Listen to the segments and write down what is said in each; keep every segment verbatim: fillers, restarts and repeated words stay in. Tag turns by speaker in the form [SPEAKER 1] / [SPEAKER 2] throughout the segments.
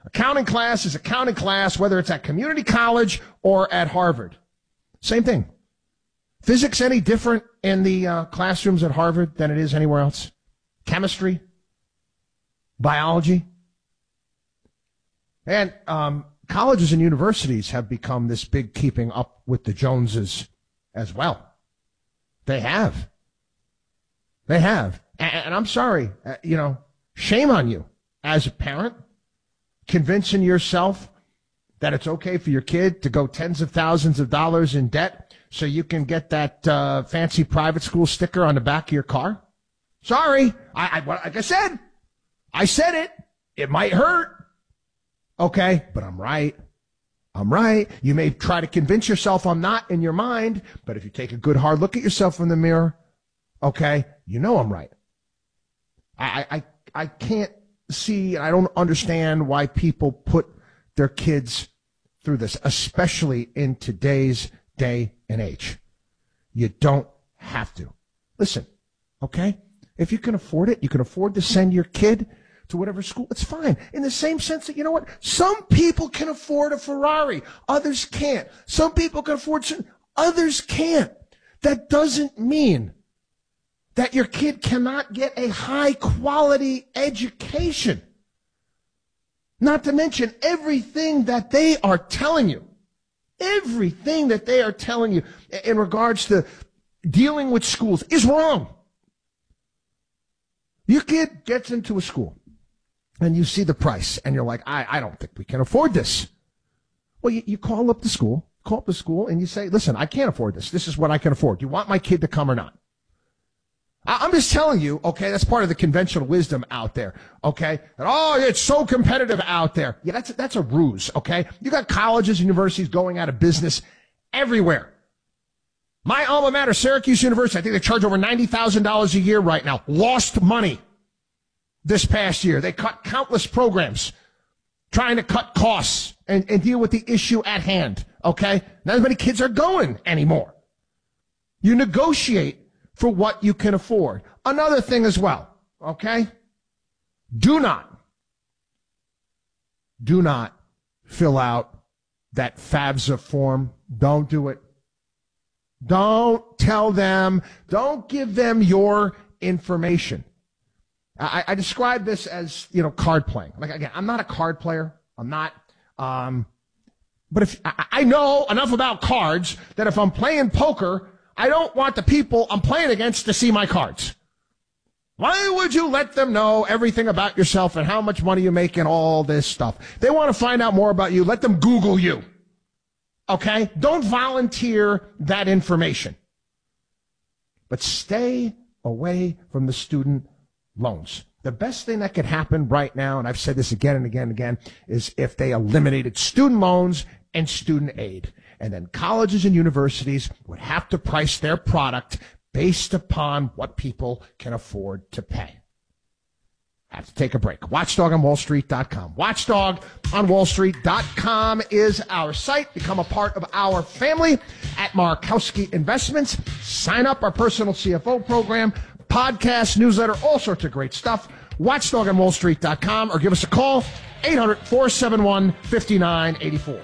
[SPEAKER 1] Accounting class is accounting class, whether it's at community college or at Harvard. Same thing. Physics any different in the uh, classrooms at Harvard than it is anywhere else? Chemistry? Biology? And um, colleges and universities have become this big keeping up with the Joneses as well. They have. They have. And, and I'm sorry, uh, you know, shame on you as a parent, convincing yourself that it's okay for your kid to go tens of thousands of dollars in debt so you can get that uh, fancy private school sticker on the back of your car. Sorry. I, I like I said, I said it. It might hurt. Okay, but I'm right. I'm right. You may try to convince yourself I'm not in your mind, but if you take a good hard look at yourself in the mirror, okay, you know I'm right. I I I can't see, I don't understand why people put their kids through this, especially in today's day and age. You don't have to. Listen, okay? If you can afford it, you can afford to send your kid to whatever school, it's fine. In the same sense that, you know what? Some people can afford a Ferrari. Others can't. Some people can afford certain, others can't. That doesn't mean that your kid cannot get a high-quality education. Not to mention everything that they are telling you, everything that they are telling you in regards to dealing with schools is wrong. Your kid gets into a school, and you see the price, and you're like, I, I don't think we can afford this. Well, you, you call up the school, call up the school, and you say, listen, I can't afford this. This is what I can afford. Do you want my kid to come or not? I'm just telling you, okay, that's part of the conventional wisdom out there, okay? And, oh, it's so competitive out there. Yeah, that's, that's a ruse, okay? You got colleges and universities going out of business everywhere. My alma mater, Syracuse University, I think they charge over ninety thousand dollars a year right now. Lost money this past year. They cut countless programs trying to cut costs and, and deal with the issue at hand, okay? Not as many kids are going anymore. You negotiate for what you can afford. Another thing as well, okay? Do not, do not fill out that FAFSA form. Don't do it. Don't tell them, don't give them your information. I, I describe this as, you know, card playing. Like, again, I'm not a card player. I'm not, um, but if I, I know enough about cards that if I'm playing poker, I don't want the people I'm playing against to see my cards. Why would you let them know everything about yourself and how much money you make and all this stuff? They want to find out more about you. Let them Google you. Okay? Don't volunteer that information. But stay away from the student loans. The best thing that could happen right now, and I've said this again and again and again, is if they eliminated student loans and student aid. And then colleges and universities would have to price their product based upon what people can afford to pay. Have to take a break. watchdog on wall street dot com. watchdog on wall street dot com is our site. Become a part of our family at Markowski Investments. Sign up our personal C F O program, podcast, newsletter, all sorts of great stuff. watchdog on wall street dot com or give us a call, eight hundred, four seven one, five nine eight four.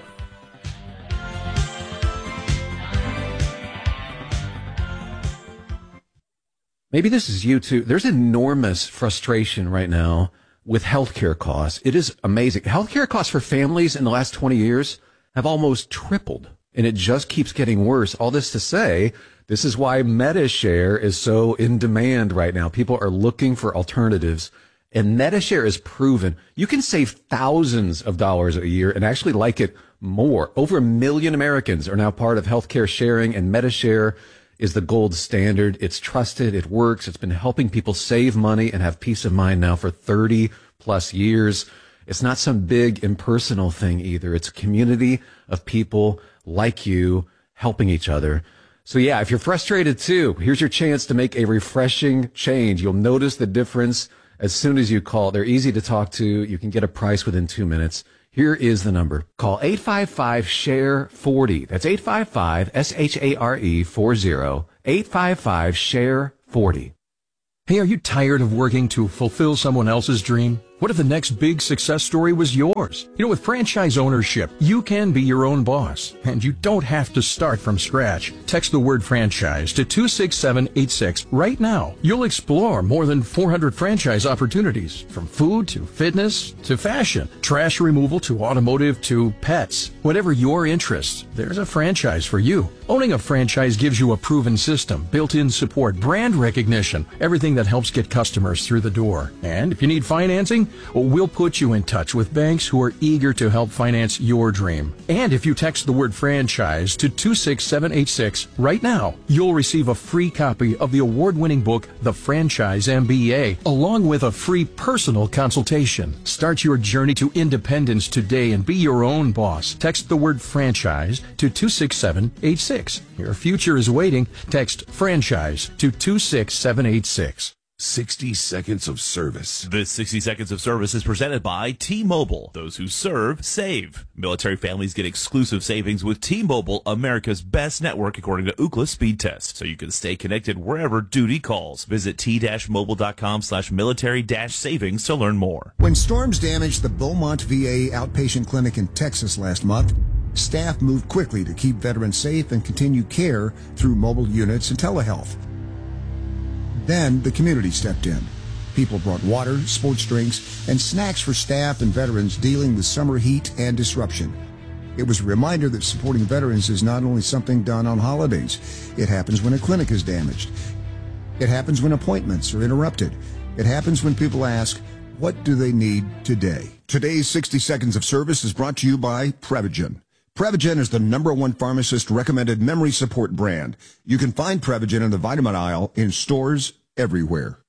[SPEAKER 2] Maybe this is you too. There's enormous frustration right now with healthcare costs. It is amazing. Healthcare costs for families in the last twenty years have almost tripled, and it just keeps getting worse. All this to say, this is why MediShare is so in demand right now. People are looking for alternatives, and MediShare is proven. You can save thousands of dollars a year and actually like it more. Over a million Americans are now part of healthcare sharing, and MediShare is the gold standard. It's trusted. It works. It's been helping people save money and have peace of mind now for thirty plus years. It's not some big impersonal thing either. It's a community of people like you helping each other. So yeah, if you're frustrated too, here's your chance to make a refreshing change. You'll notice the difference as soon as you call. They're easy to talk to. You can get a price within two minutes. Here is the number. Call eight five five, S H A R E, forty. That's eight five five, S H A R E, forty. eight five five, S H A R E, forty.
[SPEAKER 3] Hey, are you tired of working to fulfill someone else's dream? What if the next big success story was yours? You know, with franchise ownership, you can be your own boss, and you don't have to start from scratch. Text the word franchise to two six seven eight six right now. You'll explore more than four hundred franchise opportunities, from food to fitness to fashion, trash removal to automotive to pets. Whatever your interests, there's a franchise for you. Owning a franchise gives you a proven system, built-in support, brand recognition, everything that helps get customers through the door. And if you need financing, we'll put you in touch with banks who are eager to help finance your dream. And if you text the word franchise to two six seven eight six right now, you'll receive a free copy of the award-winning book, The Franchise M B A, along with a free personal consultation. Start your journey to independence today and be your own boss. Text the word franchise to two six seven eight six. Your future is waiting. Text franchise to two six seven eight six.
[SPEAKER 4] sixty seconds of service.
[SPEAKER 5] This sixty seconds of service is presented by T-Mobile. Those who serve, save. Military families get exclusive savings with T-Mobile, America's best network according to Ookla Speed Test, so you can stay connected wherever duty calls. Visit t-mobile.com slash military dash savings to learn more.
[SPEAKER 6] When storms damaged the Beaumont V A outpatient clinic in Texas last month, staff moved quickly to keep veterans safe and continue care through mobile units and telehealth. Then the community stepped in. People brought water, sports drinks, and snacks for staff and veterans dealing with summer heat and disruption. It was a reminder that supporting veterans is not only something done on holidays. It happens when a clinic is damaged. It happens when appointments are interrupted. It happens when people ask, what do they need today? Today's sixty seconds of service is brought to you by Prevagen. Prevagen is the number one pharmacist-recommended memory support brand. You can find Prevagen in the vitamin aisle in stores everywhere.